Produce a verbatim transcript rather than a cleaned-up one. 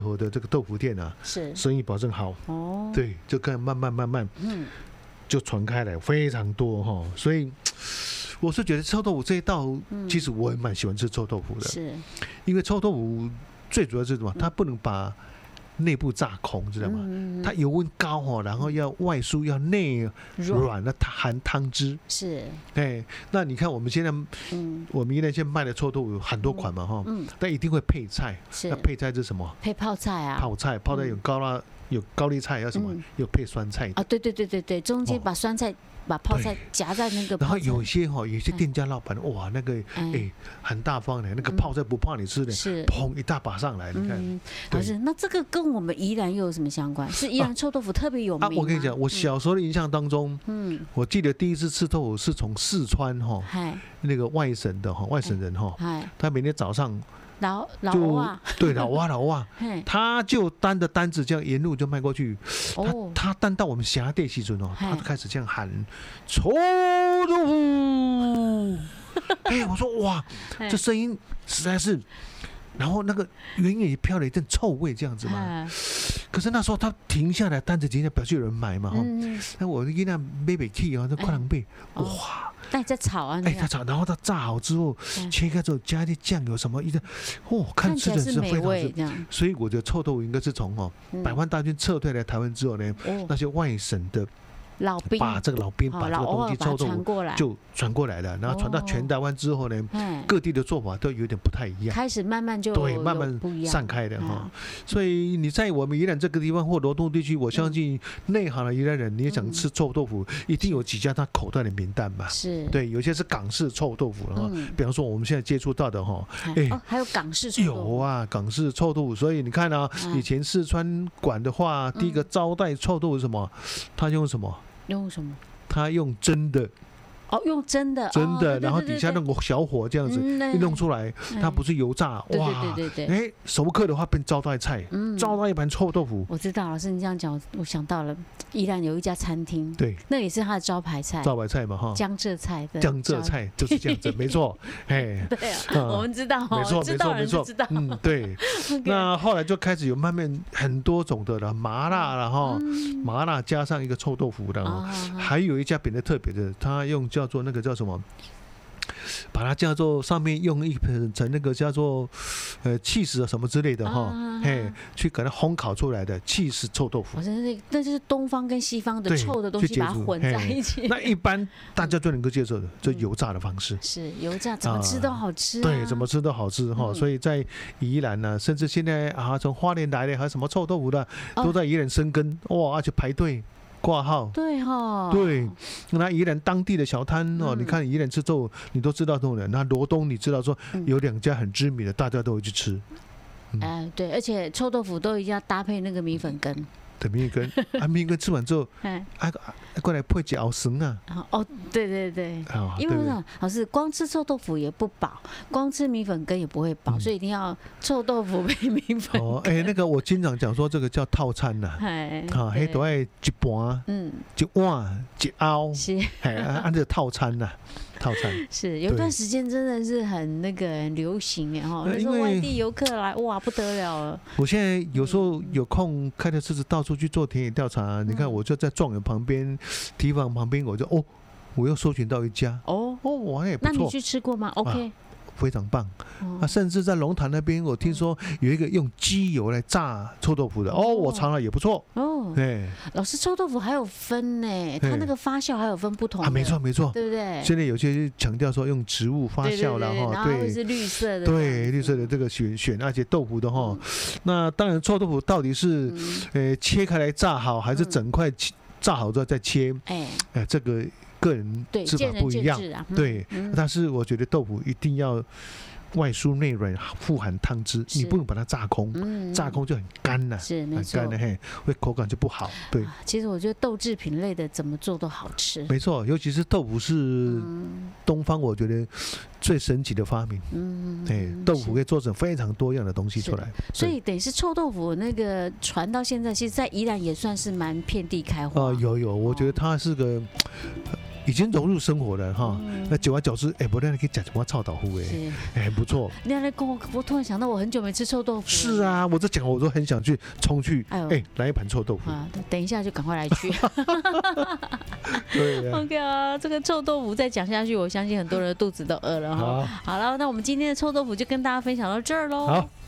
我的这个豆腐店啊， 是生意保证好哦。对，就看慢慢慢慢，嗯，就传开来非常多哈。所以我是觉得臭豆腐这一道，嗯、其实我也蛮喜欢吃臭豆腐的，是，因为臭豆腐最主要是什么？它不能把内部炸空，知道吗？嗯、它油温高哦，然后要外酥要内软，那含汤汁。是，哎，那你看我们现在，嗯，我们现在现在卖的臭豆腐很多款嘛哈，嗯，但一定会配菜。是，那配菜是什么？ 配泡菜啊。 泡菜，泡菜有高辣，有高丽菜，要什么？有配酸菜。 啊，对对对对对，中间把酸菜。把泡菜夹在那个， 然后有些哈，有些店家老板哇，那个哎很大方的，那个泡菜不怕你吃的，是砰一大把上来，你看。 老师，那这个跟我们宜兰又有什么相关？是宜兰臭豆腐特别有名吗？ 我跟你讲，我小时候的印象当中，嗯，我记得第一次吃豆腐是从四川哈，那个外省的哈，外省人哈，他每天早上。 老老蛙， 对老蛙老蛙，他就担着单子这样沿路就卖过去。哦，他他担到我们霞店时阵哦，他就开始这样喊臭豆腐。哎，我说哇，这声音实在是，然后那个远远也飘了一阵臭味，这样子嘛。可是那时候他停下来，单子停下来，表示有人买嘛哈。那我一那买不起啊，那快两倍，哇！ 那在炒啊， 哎，在炒，然后它炸好之后，切开之后加点酱油什么，一个，哦，看吃的是非常是，所以我觉得臭豆腐应该是从哦，百万大军撤退来台湾之后呢，那些外省的。 老兵把这个老兵把这个东西臭豆腐就传过来了，然后传到全台湾之后呢，各地的做法都有点不太一样， 开始慢慢就对慢慢散开的哈。所以你在我们宜兰这个地方或罗东地区，我相信内行的宜兰人，你也想吃臭豆腐，一定有几家他口袋的名单吧？是，对，有些是港式臭豆腐哈，比方说我们现在接触到的哈， 哎，还有港式臭豆腐有啊，港式臭豆腐。所以你看啊，以前四川馆的话，第一个招待臭豆腐是什么？他用什么？ 用什么？ 他用蒸的， 哦，用蒸的， 蒸的，然后底下弄个小火这样子一弄出来，它不是油炸，哇，对对对，哎，熟客的话变招待菜，招待一盘臭豆腐。 我知道，老师你这样讲，我想到了，宜兰有一家餐厅， 对， 那也是它的招牌菜， 招牌菜嘛哈， 江浙菜的， 江浙菜就是这样子，没错，哎， 对啊，我们知道， 没错没错没错， 知道， 嗯，对。那后来就开始有慢慢很多种的了，麻辣了哈，麻辣加上一个臭豆腐的，还有一家比较特别的，他用叫做那个叫什么？把它叫做上面用一层那个叫做呃起司什么之类的哈，啊、嘿，去给它烘烤出来的起司臭豆腐。 我真是，那就是东方跟西方的臭的东西把它混在一起。 那一般大家最能够接受的，就油炸的方式。 是油炸，怎么吃都好吃、啊啊。对，怎么吃都好吃哈。嗯、所以在宜兰呢、啊，甚至现在啊，从花莲来的还有什么臭豆腐的，都在宜兰生根哇，而且排队。挂号对哈、哦， 对，那宜兰当地的小摊哦，嗯、你看宜兰吃粥，你都知道这种人。那罗东你知道说有两家很知名的，大家都会去吃。 嗯、呃，对，而且臭豆腐都一定要搭配那个米粉羹。 对，米粉羹，啊，米粉羹吃完之后，哎，啊，过来配一熬绳啊。 哦，对对对，哦、因为我想老师光吃臭豆腐也不饱，光吃米粉羹也不会饱，嗯、所以一定要臭豆腐配米粉羹。 哦，哎、欸，那个我经常讲说这个叫套餐呐、啊，啊，迄都爱一盘，嗯，一碗一凹，是，哎，按这个套餐呐、啊。套餐是有段时间真的是很那个很流行哎哈，那时候外地游客来哇不得了了。 我现在有时候有空开着车子到处去做田野调查，嗯、你看我就在状元旁边、堤防旁边，我就哦，我又搜寻到一家哦哦，我也不错。 那你去吃过吗 ？OK。啊非常棒、哦、啊！甚至在龙潭那边，我听说有一个用鸡油来炸臭豆腐的哦，我尝了也不错哦。对， 老师，臭豆腐还有分呢，它那个发酵还有分不同的啊，没错没错， 对不对？ 现在有些强调说用植物发酵了哈， 对，会是绿色的， 对，绿色的这个选选，而且豆腐的哈，嗯、那当然臭豆腐到底是、嗯、呃切开来炸好，还是整块炸好之后再切？哎、嗯，哎，这个。个人吃法不一样， 啊嗯、对，嗯、但是我觉得豆腐一定要外酥内软，富含汤汁，你不能把它炸空，嗯、炸空就很干了、啊， 是很干的嘿，会口感就不好。对， 啊、其实我觉得豆制品类的怎么做都好吃， 没错，尤其是豆腐是东方，我觉得最神奇的发明。嗯，哎，豆腐可以做成非常多样的东西出来， 所以等于是臭豆腐那个传到现在，其实，在宜兰也算是蛮遍地开花。 啊、呃，有有，我觉得它是个。 已经融入生活了哈。嗯、那久而久之，哎，不然可以讲什么臭豆腐哎，哎，很不错。 你还跟我，我突然想到，我很久没吃臭豆腐。 是啊，我这讲我都很想去冲去，哎、欸，来一盘臭豆腐啊！等一下就赶快来去。 对、啊、 ，OK 啊，这个臭豆腐再讲下去，我相信很多人的肚子都饿了哈。好了，那我们今天的臭豆腐就跟大家分享到这儿喽。 好。